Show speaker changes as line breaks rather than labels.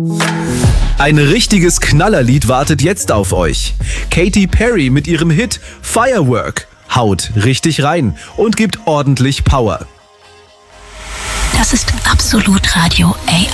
Ein richtiges Knallerlied wartet jetzt auf euch. Katy Perry mit ihrem Hit Firework haut richtig rein und gibt ordentlich Power.
Das ist Absolut Radio AI.